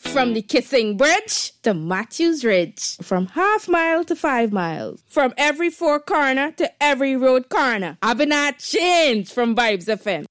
From the Kissing Bridge to Matthews Ridge. From half mile to 5 miles. From every four corner to every road corner. I've been at change from Vibes FM.